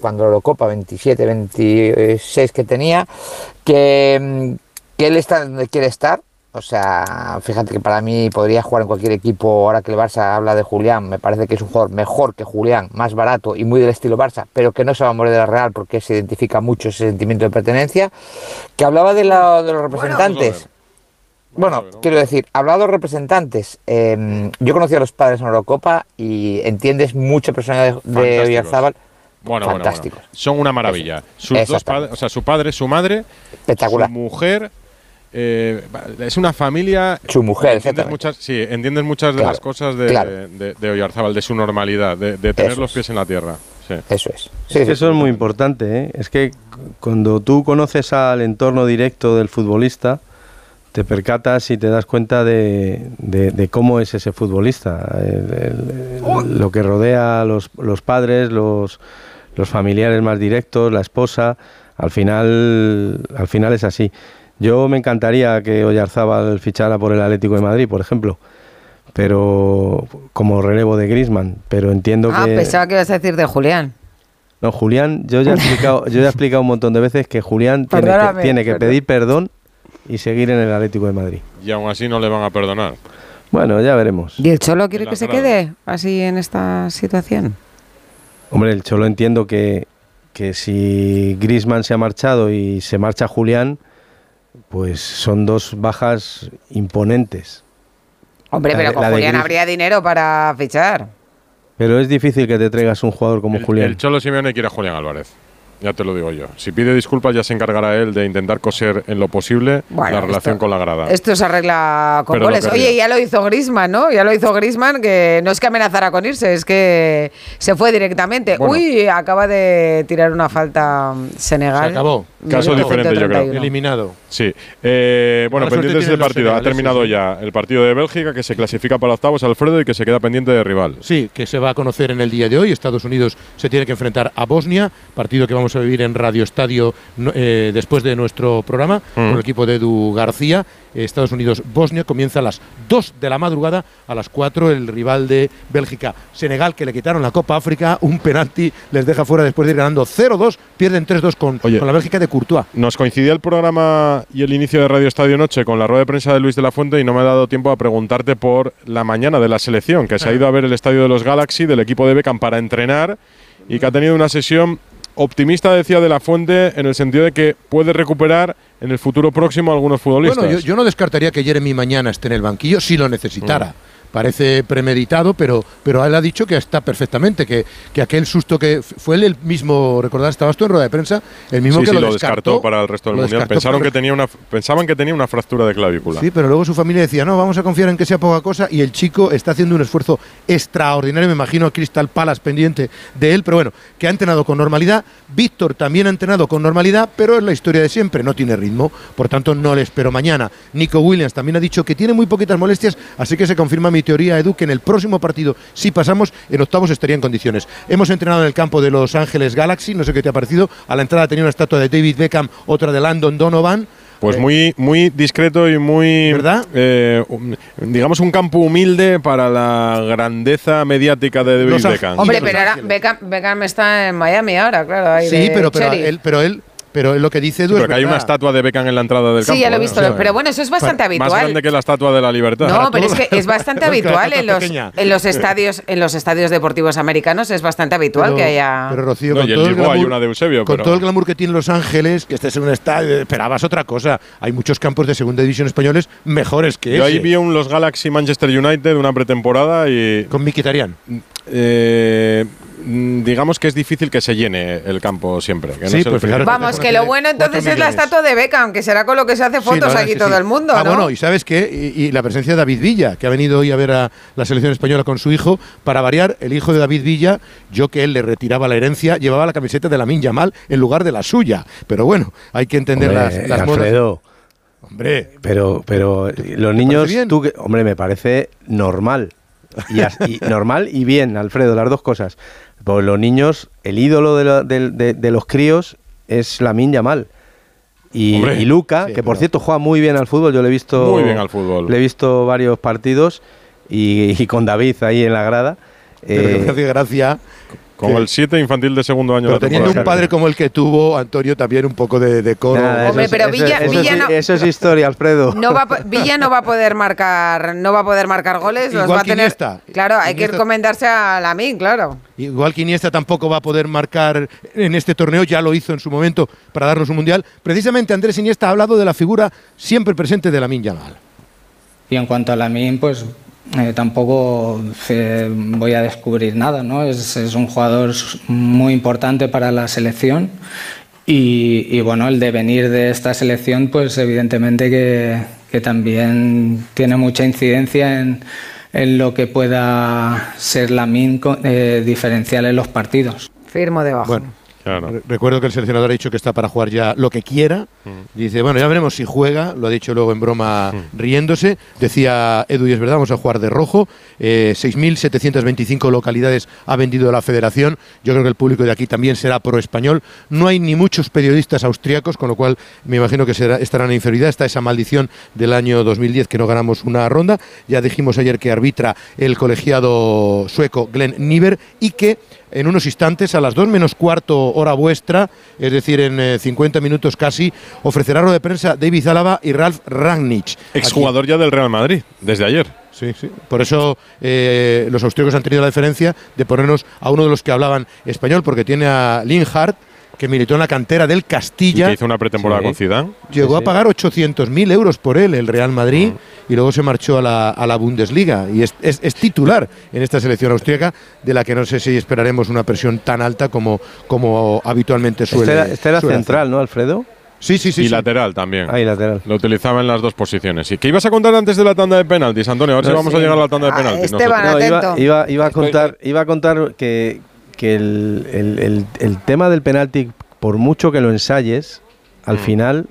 cuando la Eurocopa, 27, 26 que tenía, que él está donde quiere estar. O sea, fíjate que para mí podría jugar en cualquier equipo. Ahora que el Barça habla de Julián, me parece que es un jugador mejor que Julián, más barato y muy del estilo Barça, pero que no se va a morir de la Real porque se identifica mucho ese sentimiento de pertenencia. Que hablaba de los representantes. Bueno, quiero decir, hablado de los representantes, yo conocí a los padres en Eurocopa y entiendes mucha personalidad de Oyarzábal. Fantásticos. Bueno. Son una maravilla. Sus dos padres, o sea, su padre, su madre, espectacular. Su mujer. Es una familia. Su mujer, entiendes muchas de las cosas de Oyarzábal, de su normalidad, de tener los pies en la tierra. Sí. Eso es. Eso es muy importante, ¿eh? Es que cuando tú conoces al entorno directo del futbolista, te percatas y te das cuenta de cómo es ese futbolista, lo que rodea a los padres, los familiares más directos, la esposa. Al final es así. Yo me encantaría que Oyarzábal fichara por el Atlético de Madrid, por ejemplo, pero como relevo de Griezmann, pero entiendo que... pensaba que ibas a decir de Julián. No, Julián, yo ya he explicado un montón de veces que Julián tiene que pedir perdón y seguir en el Atlético de Madrid. Y aún así no le van a perdonar. Bueno, ya veremos. ¿Y el Cholo quiere que se quede así en esta situación? Hombre, el Cholo entiendo que si Griezmann se ha marchado y se marcha Julián, pues son dos bajas imponentes. Hombre, pero con Julián habría dinero para fichar. Pero es difícil que te traigas un jugador como Julián. El Cholo Simeone quiere a Julián Álvarez. Ya te lo digo yo. Si pide disculpas ya se encargará él de intentar coser en lo posible la relación con la grada. Esto se arregla con goles. Oye, ya lo hizo Griezmann, ¿no? Ya lo hizo Griezmann, que no es que amenazara con irse, es que se fue directamente. Bueno, acaba de tirar una falta Senegal. Se acabó. Caso diferente, yo creo. Eliminado. Sí. Bueno, pendientes del partido. Ha terminado ya el partido de Bélgica, que se clasifica para octavos, Alfredo, y que se queda pendiente de rival. Sí, que se va a conocer en el día de hoy. Estados Unidos se tiene que enfrentar a Bosnia, partido que vamos a vivir en Radio Estadio después de nuestro programa, con el equipo de Edu García. Estados Unidos-Bosnia comienza a las 2 de la madrugada, a las 4 el rival de Bélgica. Senegal, que le quitaron la Copa África, un penalti les deja fuera después de ir ganando 0-2, pierden 3-2 con la Bélgica de Courtois. Nos coincidía el programa y el inicio de Radio Estadio Noche con la rueda de prensa de Luis de la Fuente y no me ha dado tiempo a preguntarte por la mañana de la selección, que se ha ido a ver el estadio de los Galaxy del equipo de Beckham para entrenar y que ha tenido una sesión optimista, decía de la Fuente, en el sentido de que puede recuperar en el futuro próximo a algunos futbolistas. Bueno, yo no descartaría que Jeremy mañana esté en el banquillo si lo necesitara. Parece premeditado, pero él ha dicho que está perfectamente, que aquel susto que fue él el mismo, recordad, estabas tú en rueda de prensa, el mismo que lo descartó para el resto del mundial. Pensaban que tenía una fractura de clavícula. Sí, pero luego su familia decía, no, vamos a confiar en que sea poca cosa, y el chico está haciendo un esfuerzo extraordinario. Me imagino a Crystal Palace pendiente de él, pero bueno, que ha entrenado con normalidad. Víctor también ha entrenado con normalidad, pero es la historia de siempre, no tiene ritmo, por tanto no le espero mañana. Nico Williams también ha dicho que tiene muy poquitas molestias, así que se confirma mi teoría, Edu, que en el próximo partido, si pasamos, en octavos estaría en condiciones. Hemos entrenado en el campo de Los Ángeles Galaxy, no sé qué te ha parecido. A la entrada tenía una estatua de David Beckham, otra de Landon Donovan. Pues muy discreto y muy, ¿verdad? Digamos, un campo humilde para la grandeza mediática de David Beckham. Hombre, pero ahora Beckham está en Miami ahora, claro. Ahí sí, pero él lo que dice, Edu, sí, porque hay una estatua de Beckham en la entrada del campo. Sí, ya lo he visto, pero bueno, eso es bastante habitual. Más grande que la estatua de la Libertad. No, pero es que es bastante habitual en los estadios deportivos americanos, es bastante habitual que haya. Pero Rocío, no, con todo el glamour, hay una de Eusebio, con todo el glamour que tiene Los Ángeles, que estés en un estadio, esperabas otra cosa. Hay muchos campos de segunda división españoles mejores que ese. Yo ahí vi los Galaxy Manchester United una pretemporada y con Mkhitaryan. Digamos que es difícil que se llene el campo siempre. Que sí, no pues fijaros, vamos, que lo bueno entonces es la estatua de Beckham, que será con lo que se hace fotos aquí todo el mundo, ¿no? Bueno, y ¿sabes qué? Y la presencia de David Villa, que ha venido hoy a ver a la selección española con su hijo. Para variar, el hijo de David Villa, yo que él le retiraba la herencia, llevaba la camiseta de Lamine Yamal en lugar de la suya. Pero bueno, hay que entender las Alfredo, hombre, pero los niños, hombre, me parece normal. Y normal y bien, Alfredo, las dos cosas. Pues los niños, el ídolo de los críos es Lamine Yamal. Y Luka, sí, que por cierto juega muy bien al fútbol, yo le he visto muy bien al fútbol. Le he visto varios partidos y con David ahí en la grada. Pero me hace gracia con el 7 infantil de segundo año. Pero teniendo un padre como el que tuvo, Antonio, también un poco de coro. Nada, Hombre, pero Villa no, eso es historia, Alfredo. Villa no va a poder marcar goles. Igual Los va a tener, Iniesta. claro, hay Iniesta, que encomendarse a Lamine, claro. Igual que Iniesta tampoco va a poder marcar en este torneo, ya lo hizo en su momento para darnos un mundial. Precisamente Andrés Iniesta ha hablado de la figura siempre presente de Lamine Yamal. Y en cuanto a Lamine, pues tampoco voy a descubrir nada, ¿no? Es un jugador muy importante para la selección y bueno, el devenir de esta selección, pues evidentemente que también tiene mucha incidencia en lo que pueda ser Lamine diferencial en los partidos. Firmo debajo. Bueno, Claro. recuerdo que el seleccionador ha dicho que está para jugar ya lo que quiera. Dice, bueno, ya veremos si juega. Lo ha dicho luego en broma riéndose. Decía Edu, y es verdad, vamos a jugar de rojo. 6.725 localidades ha vendido la federación. Yo creo que el público de aquí también será pro español. No hay ni muchos periodistas austriacos, con lo cual me imagino que estarán en inferioridad. Está esa maldición del año 2010 que no ganamos una ronda. Ya dijimos ayer que arbitra el sueco Glenn Nyberg y que en unos instantes, a las 2 menos cuarto hora vuestra, es decir, en 50 minutos casi, ofrecerá rueda de prensa David Alaba y Ralf Rangnick. Exjugador ya del Real Madrid, desde ayer. Sí, sí. Por eso los austríacos han tenido la diferencia de ponernos a uno de los que hablaban español, porque tiene a Linhart, que militó en la cantera del Castilla. Y que hizo una pretemporada con Zidane. Llegó a pagar 800.000 euros por él, el Real Madrid, y luego se marchó a la Bundesliga. Y es titular en esta selección austríaca, de la que no sé si esperaremos una presión tan alta como habitualmente suele. Este era suele central, hacer. ¿no, Alfredo? Sí, sí, sí. Y sí. lateral también. Ahí, lateral. Lo utilizaba en las dos posiciones. ¿Y qué ibas a contar antes de la tanda de penaltis, Antonio? A ver si vamos a llegar a la tanda de penaltis. Esteban, atento. Iba a contar que el tema del penalti, por mucho que lo ensayes, al final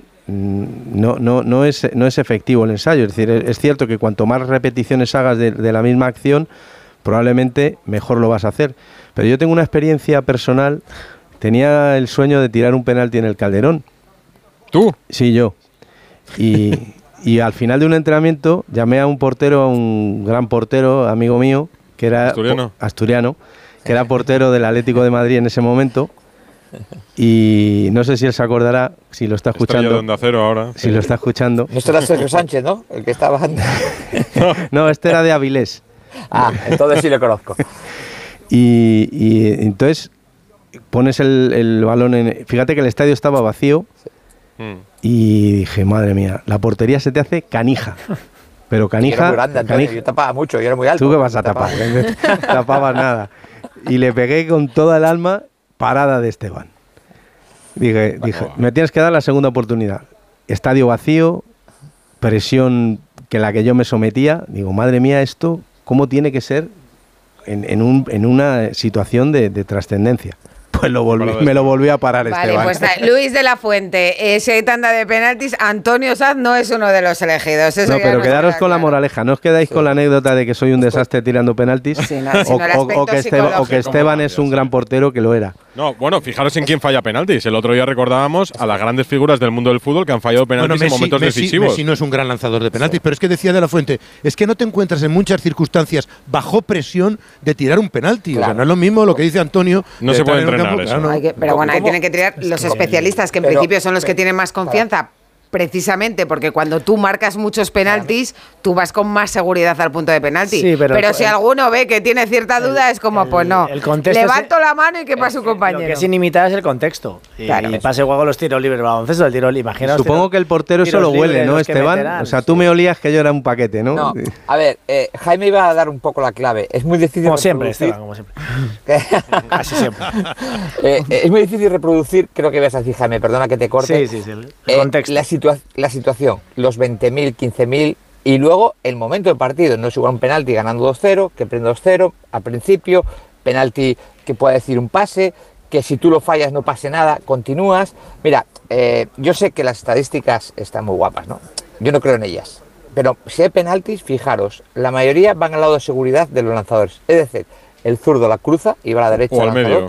no es efectivo el ensayo. Es decir, es cierto que cuanto más repeticiones hagas de la misma acción, probablemente mejor lo vas a hacer. Pero yo tengo una experiencia personal. Tenía el sueño de tirar un penalti en el Calderón. ¿Tú? Sí, yo. Y al final de un entrenamiento llamé a un portero, a un gran portero, amigo mío, que era asturiano, que era portero del Atlético de Madrid en ese momento. Y no sé si él se acordará, si lo está escuchando. Estrella de Onda Cero ahora. Si lo está escuchando. Esto era Sergio Sánchez, ¿no? El que estaba antes. No, este era de Avilés. Ah, entonces sí lo conozco. Y entonces pones el balón en... Fíjate que el estadio estaba vacío y dije, madre mía, la portería se te hace canija. Pero canija... Era muy grande, Antonio, yo tapaba mucho, yo era muy alto. ¿Tú qué vas a tapar? Tapabas nada. Y le pegué con toda el alma, parada de Esteban. Dije, me tienes que dar la segunda oportunidad. Estadio vacío, presión que la que yo me sometía. Digo, madre mía, esto, ¿cómo tiene que ser en una situación de trascendencia? Pues me lo volví a parar, vale, Esteban. Pues Luis de la Fuente, ese tanda de penaltis, Antonio Saz no es uno de los elegidos. Eso no, pero quedaros con la moraleja, no os quedáis con la anécdota de que soy un desastre tirando penaltis, o que Esteban es un gran portero, que lo era. No, bueno, fijaros en quién falla penaltis. El otro día recordábamos a las grandes figuras del mundo del fútbol que han fallado penaltis en momentos decisivos. Messi no es un gran lanzador de penaltis, pero es que decía de la Fuente, es que no te encuentras en muchas circunstancias bajo presión de tirar un penalti. Claro. O sea, no es lo mismo lo que dice Antonio. No se puede entrenar eso. Claro, no. Pero bueno, ahí tienen que tirar los especialistas, que en principio son los que tienen más confianza. Precisamente porque cuando tú marcas muchos penaltis, tú vas con más seguridad al punto de penalti. Sí, pero si alguno ve que tiene cierta duda, es como, pues no, levanto la mano y que pase un compañero. Lo que es inimitable es el contexto. Claro. Y pasa igual con los tiros libres, baloncesto, el tiro libre. Imaginaos. Supongo que el portero eso lo huele, ¿no, Esteban? O sea, tú me olías que yo era un paquete, ¿no? No, a ver, Jaime iba a dar un poco la clave. Es muy difícil como siempre, Esteban, como siempre. Casi siempre. Es muy difícil reproducir, creo que ibas a decir, Jaime, perdona que te corte. Sí, el contexto. La situación, los 20.000, 15.000 y luego el momento del partido. No es igual un penalti ganando 2-0 que prende 2-0 al principio, penalti que pueda decir un pase, que si tú lo fallas no pase nada, continúas. Mira, yo sé que las estadísticas están muy guapas, ¿no? Yo no creo en ellas. Pero si hay penaltis, fijaros, la mayoría van al lado de seguridad de los lanzadores. Es decir, el zurdo la cruza y va a la derecha. O al medio.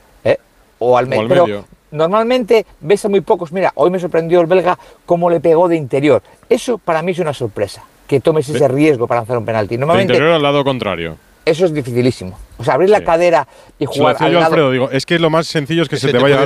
O al medio. Normalmente ves a muy pocos. Mira, hoy me sorprendió el belga cómo le pegó de interior. Eso para mí es una sorpresa, que tomes ese riesgo para lanzar un penalti. Normalmente, de interior al lado contrario. Eso es dificilísimo. O sea, abrir la cadera y jugar al lado. Alfredo, digo, es que lo más sencillo es que se te vaya